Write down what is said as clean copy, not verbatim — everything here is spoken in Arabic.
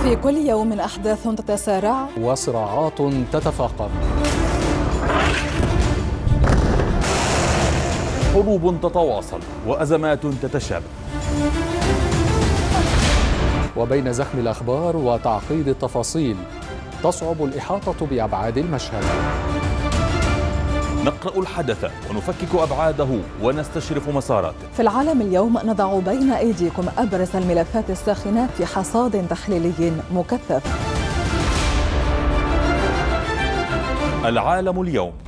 في كل يوم أحداث تتسارع وصراعات تتفاقم، حروب تتواصل وأزمات تتشابه، وبين زخم الأخبار وتعقيد التفاصيل تصعب الإحاطة بأبعاد المشهد. نقرأ الحدث ونفكك أبعاده ونستشرف مساراته. في العالم اليوم نضع بين أيديكم أبرز الملفات الساخنة في حصاد تحليلي مكثف. العالم اليوم.